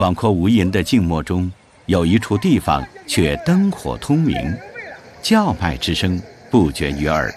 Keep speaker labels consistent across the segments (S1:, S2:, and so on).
S1: 广阔无垠的静默中，有一处地方却灯火通明，叫卖之声不绝于耳。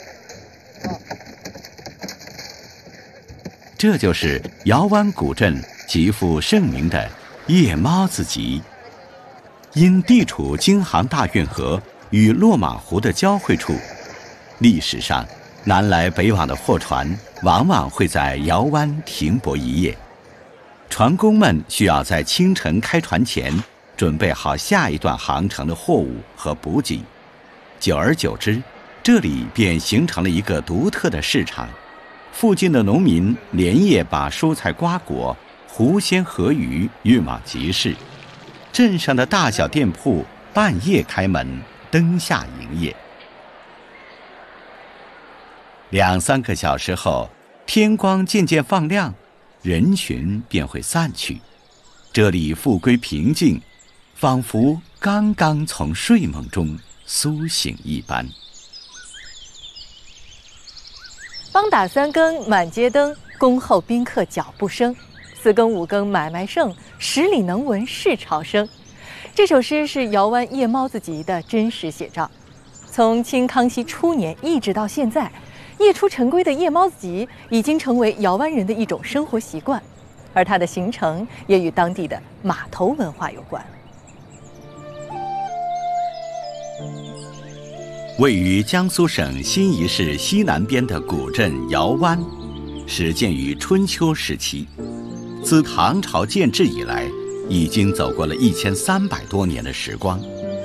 S1: 这就是瑶湾古镇极负盛名的夜猫子集。因地处京杭大运河与落马湖的交汇处，历史上南来北往的货船往往会在瑶湾停泊一夜。船工们需要在清晨开船前准备好下一段航程的货物和补给，久而久之，这里便形成了一个独特的市场。附近的农民连夜把蔬菜瓜果、湖鲜河鱼运往集市，镇上的大小店铺半夜开门，灯下营业。2-3个小时后，天光渐渐放亮，人群便会散去，这里复归平静，仿佛刚刚从睡梦中苏醒一般。
S2: 梆打3更满街灯，恭候宾客脚步声。4更5更买卖盛，10里能闻市潮声。这首诗是瑶湾夜猫子集的真实写照。从清康熙初年一直到现在，夜出晨归的夜猫子集已经成为瑶湾人的一种生活习惯，而它的形成也与当地的码头文化有关。
S1: 位于江苏省新沂市西南边的古镇瑶湾，始建于春秋时期，自唐朝建制以来，已经走过了1300多年的时光。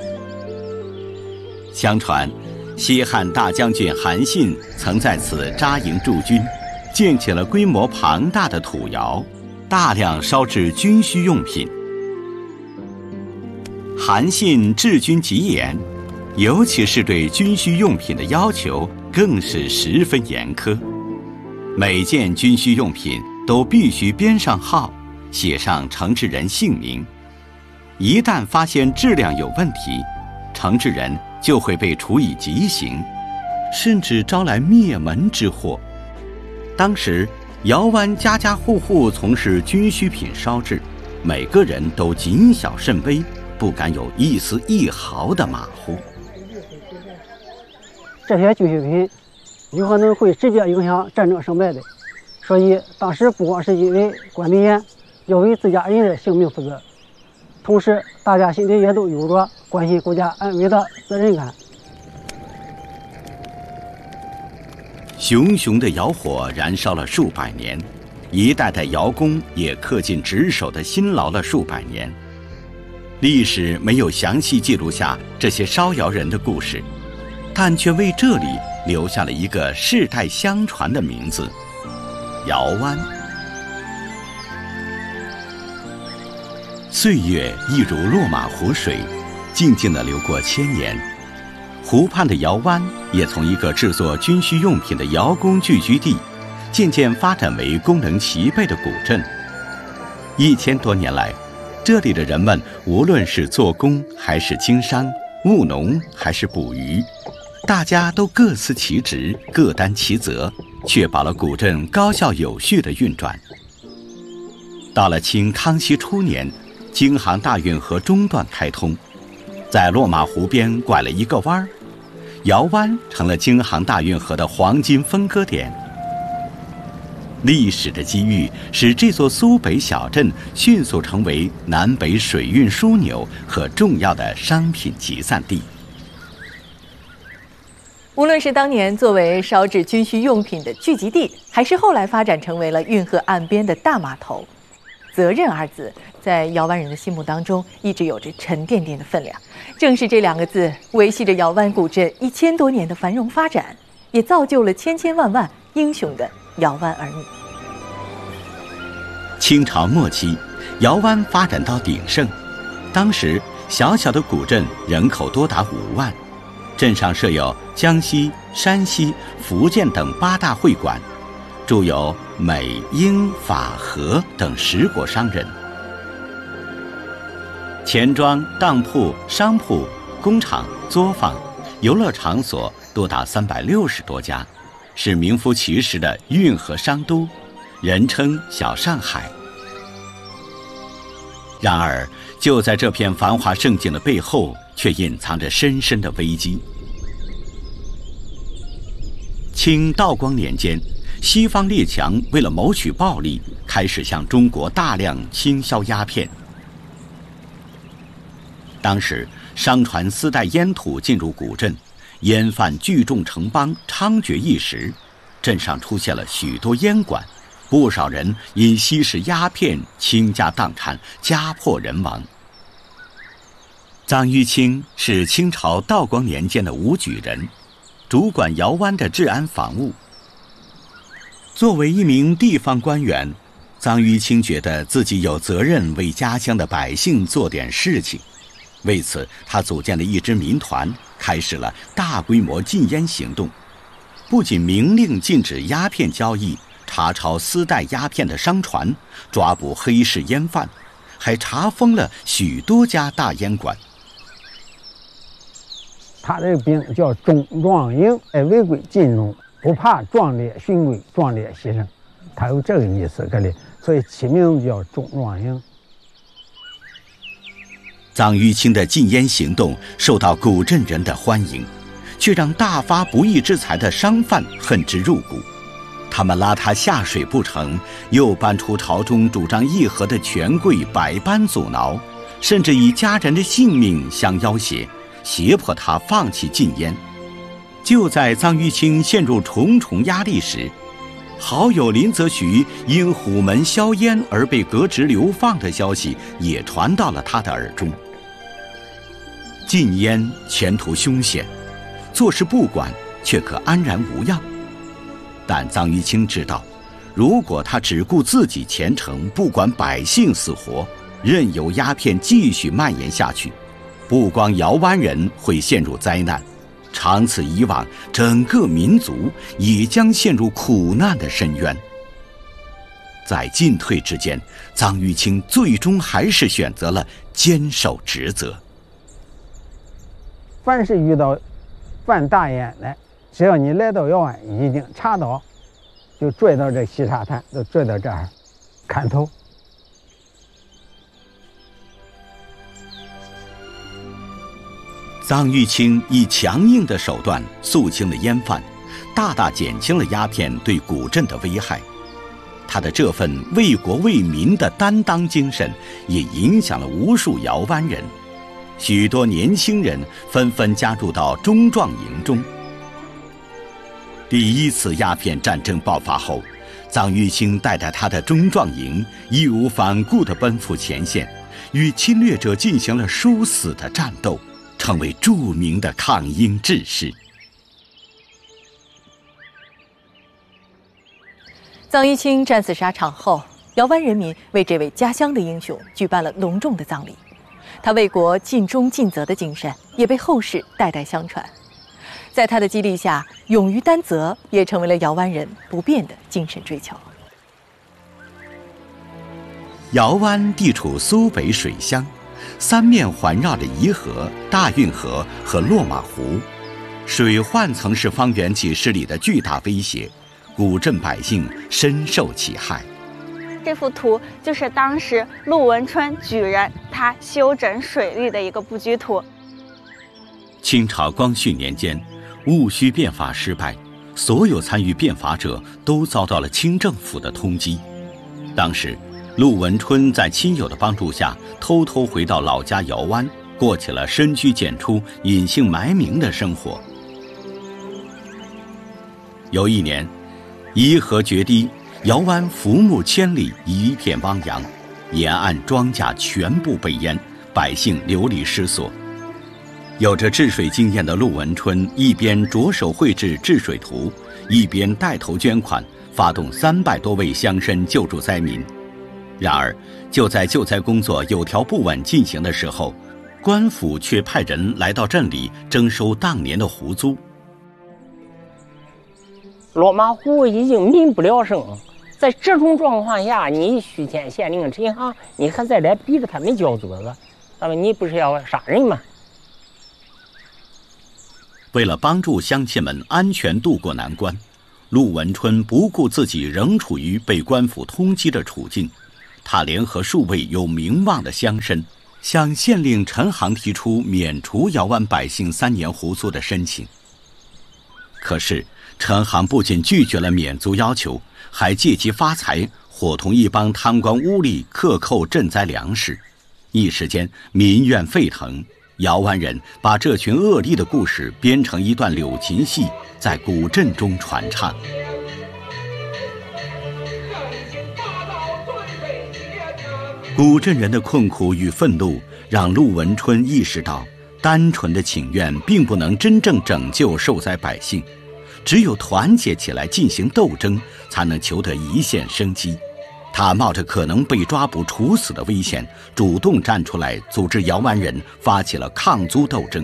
S1: 相传，西汉大将军韩信曾在此扎营驻军，建起了规模庞大的土窑，大量烧制军需用品。韩信治军极严，尤其是对军需用品的要求更是十分严苛，每件军需用品都必须编上号，写上承制人姓名。一旦发现质量有问题，承制人就会被处以极刑，甚至招来灭门之祸。当时瑶湾家家户户从事军需品烧制，每个人都谨小慎微，不敢有一丝一毫的马虎。
S3: 这些军需品有可能会直接影响战争胜败的，所以当时不光是因为管得严，要为自家人的性命负责，同时大家心里也都有着关心国家安危的责任感。
S1: 熊熊的窑火燃烧了数百年，一代代窑工也恪尽职守的辛劳了数百年。历史没有详细记录下这些烧窑人的故事，但却为这里留下了一个世代相传的名字——瑶湾。岁月一如落马湖水，静静地流过千年。湖畔的瑶湾也从一个制作军需用品的窑工聚居地，渐渐发展为功能齐备的古镇。1000多年来，这里的人们无论是做工还是经商、务农还是捕鱼，大家都各司其职，各担其责，确保了古镇高效有序的运转。到了清康熙初年，京杭大运河中段开通，在落马湖边拐了一个弯儿，瑶湾成了京杭大运河的黄金分割点。历史的机遇使这座苏北小镇迅速成为南北水运枢纽和重要的商品集散地。
S2: 无论是当年作为烧制军需用品的聚集地，还是后来发展成为了运河岸边的大码头，责任二字在瑶湾人的心目当中一直有着沉甸甸的分量。正是这2个字维系着瑶湾古镇1000多年的繁荣发展，也造就了千千万万英雄的瑶湾儿女。
S1: 清朝末期，瑶湾发展到鼎盛，当时小小的古镇人口多达5万，镇上设有江西、山西、福建等8大会馆，驻有美、英、法、和等10国商人。钱庄、当铺、商铺、工厂、作坊、游乐场所多达360多家，是名副其实的运河商都，人称小上海。 然而，就在这片繁华盛景的背后，却隐藏着深深的危机。清道光年间，西方列强为了谋取暴利，开始向中国大量倾销鸦片。当时，商船私带烟土进入古镇，烟贩聚众成帮，猖獗一时，镇上出现了许多烟馆，不少人因吸食鸦片倾家荡产，家破人亡。臧玉清是清朝道光年间的武举人，主管姚湾的治安防务。作为一名地方官员，臧玉清觉得自己有责任为家乡的百姓做点事情。为此，他组建了一支民团，开始了大规模禁烟行动。不仅明令禁止鸦片交易，查抄私带鸦片的商船，抓捕黑市烟贩，还查封了许多家大烟馆。
S4: 他这个兵叫中壮营，违规禁农，不怕壮烈殉归，壮烈牺牲，他有这个意思，所以起名字叫中壮营。
S1: 臧玉清的禁烟行动受到古镇人的欢迎，却让大发不义之财的商贩恨之入骨。他们拉他下水不成，又搬出朝中主张议和的权贵百般阻挠，甚至以家人的性命相要挟，胁迫他放弃禁烟。就在臧玉清陷入重重压力时，好友林则徐因虎门销烟而被革职流放的消息也传到了他的耳中。禁烟前途凶险，坐视不管却可安然无恙。但臧玉清知道，如果他只顾自己前程，不管百姓死活，任由鸦片继续蔓延下去，不光姚湾人会陷入灾难，长此以往，整个民族也将陷入苦难的深渊。在进退之间，臧玉清最终还是选择了坚守职责。
S4: 凡是遇到贩大烟的，只要你来到姚湾，一定查到，就拽到这西沙滩，就拽到这儿砍头。
S1: 臧玉清以强硬的手段肃清了烟贩，大大减轻了鸦片对古镇的危害。他的这份为国为民的担当精神，也影响了无数姚湾人。许多年轻人纷纷加入到中壮营中。第一次鸦片战争爆发后，臧玉清带着他的中壮营义无反顾地奔赴前线，与侵略者进行了殊死的战斗，成为著名的抗英志士。
S2: 臧玉清战死沙场后，姚湾人民为这位家乡的英雄举办了隆重的葬礼。他为国尽忠尽责的精神也被后世代代相传。在他的激励下，勇于担责也成为了姚湾人不变的精神追求。
S1: 姚湾地处苏北水乡，三面环绕着沂河、大运河和落马湖，水患曾是方圆几十里的巨大威胁，古镇百姓深受其害。
S5: 这幅图就是当时陆文春举人他修整水利的一个布局图。
S1: 清朝光绪年间，戊戌变法失败，所有参与变法者都遭到了清政府的通缉。当时，陆文春在亲友的帮助下，偷偷回到老家姚湾，过起了深居简出、隐姓埋名的生活。有一年，沂河决堤，姚湾浮木千里，一片汪洋，沿岸庄稼全部被淹，百姓流离失所。有着治水经验的陆文春一边着手绘制治水图，一边带头捐款，发动300多位乡绅救助灾民。然而，就在救灾工作有条不紊进行的时候，官府却派人来到镇里征收当年的湖租。
S6: 落马湖已经民不聊生，在这种状况下，你虚天县令陈行，你还再来逼着他们交租子，那么你不是要杀人吗？
S1: 为了帮助乡亲们安全渡过难关，陆文春不顾自己仍处于被官府通缉的处境， 他联合数位有名望的乡绅，向县令陈航提出免除姚湾百姓3年胡租的申请。可是陈航不仅拒绝了免租要求，还借机发财，伙同一帮贪官污吏克扣赈灾粮食，一时间民怨沸腾。姚湾人把这群恶吏的故事编成一段柳琴戏，在古镇中传唱。古镇人的困苦与愤怒，让陆文春意识到，单纯的请愿并不能真正拯救受灾百姓，只有团结起来进行斗争，才能求得一线生机。他冒着可能被抓捕处死的危险，主动站出来，组织姚湾人发起了抗租斗争。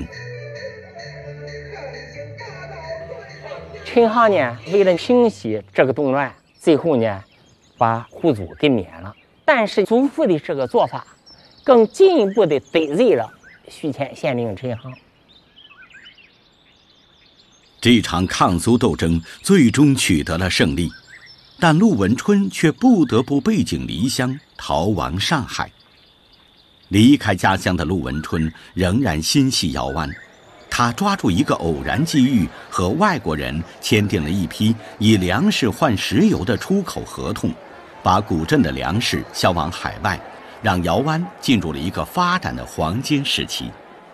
S6: 陈航呢，为了平息这个动乱，最后呢，把户租给免了。但是租户的这个做法，更进一步的得罪了徐天县令陈航。
S1: 这场抗租斗争最终取得了胜利。但陆文春却不得不背井离乡，逃亡上海。离开家乡的陆文春仍然心系姚湾，他抓住一个偶然机遇，和外国人签订了一批以粮食换石油的出口合同，把古镇的粮食销往海外，让姚湾进入了一个发展的黄金时期。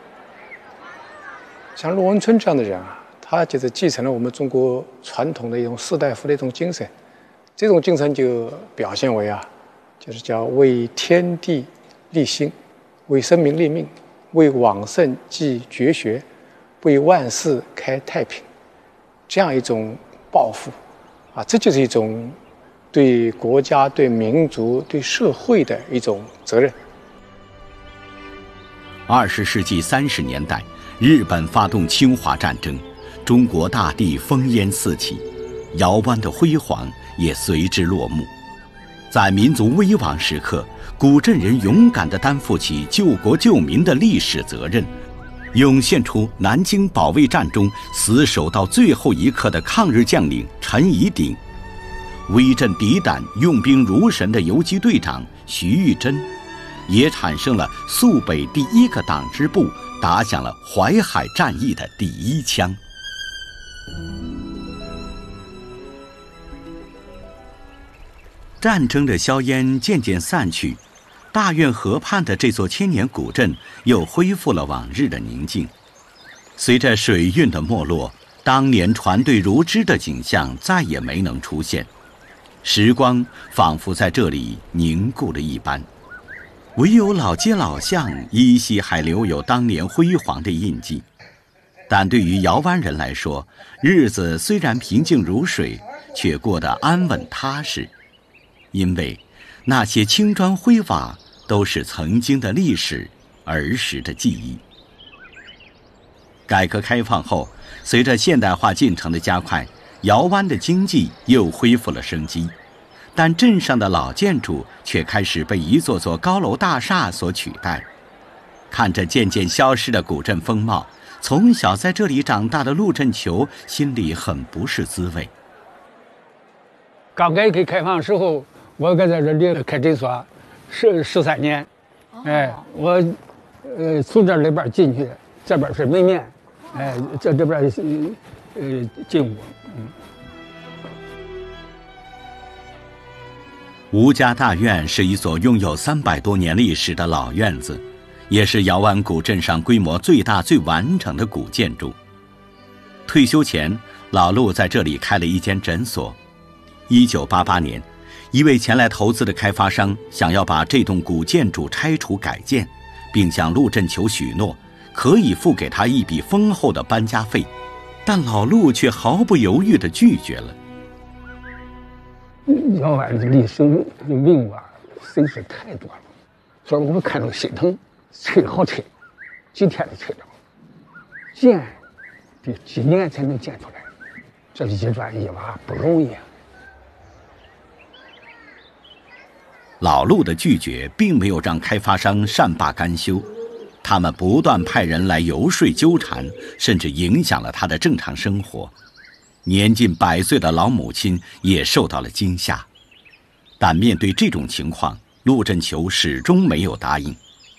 S7: 像陆文春这样的人啊，他就是继承了我们中国传统的一种士大夫的一种精神。这种精神就表现为就是叫为天地立心，为生民立命，为往圣继绝学，为万世开太平，这样一种抱负这就是一种对国家、对民族、对社会的一种责任。
S1: 20世纪30年代，日本发动侵华战争，中国大地烽烟四起，姚湾的辉煌也随之落幕。在民族危亡时刻，古镇人勇敢地担负起救国救民的历史责任，涌现出南京保卫战中死守到最后一刻的抗日将领陈宜鼎，威震敌胆、用兵如神的游击队长徐玉珍，也产生了肃北第1个党支部打响了淮海战役的第1枪。战争的硝烟渐渐散去，大院河畔的这座千年古镇又恢复了往日的宁静。随着水运的没落，当年船队如织的景象再也没能出现，时光仿佛在这里凝固了一般，唯有老街老巷依稀还留有当年辉煌的印记。但对于姚湾人来说，日子虽然平静如水，却过得安稳踏实。因为那些青砖灰瓦都是曾经的历史，儿时的记忆。改革开放后，随着现代化进程的加快，姚湾的经济又恢复了生机，但镇上的老建筑却开始被一座座高楼大厦所取代。看着渐渐消失的古镇风貌，从小在这里长大的陆振球心里很不是滋味。
S4: 刚改革开放时候，我搁在这里开诊所13年，我从这里边进去，这边是门面，这边进屋。
S1: 吴家大院是一所拥有300多年历史的老院子，也是姚湾古镇上规模最大最完整的古建筑。退休前，老陆在这里开了一间诊所。1988年，一位前来投资的开发商想要把这栋古建筑拆除改建，并向陆振球许诺可以付给他一笔丰厚的搬家费，但老陆却毫不犹豫地拒绝了。
S4: 姚湾的历史文物真是太多了，所以我们看着心疼，拆好拆，几天就拆着，建得几年才能建出来，这一砖一瓦不容易啊。
S1: 老陆的拒绝并没有让开发商善罢甘休，他们不断派人来游说纠缠，甚至影响了他的正常生活。年近100岁的老母亲也受到了惊吓，但面对这种情况， 陆振球始终没有答应。